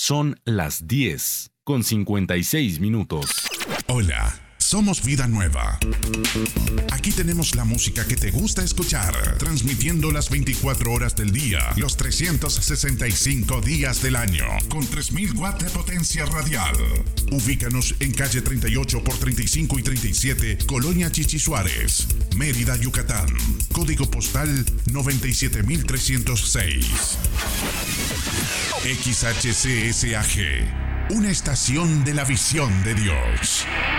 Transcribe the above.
Son las 10:56. Hola, somos Vida Nueva. Aquí tenemos la música que te gusta escuchar, transmitiendo las 24 horas del día, los 365 días del año, con 3000 watts de potencia radial. Ubícanos en calle 38 por 35 y 37, Colonia Chichi Suárez, Mérida, Yucatán. Código postal 97306. XHCSAG, una estación de la visión de Dios.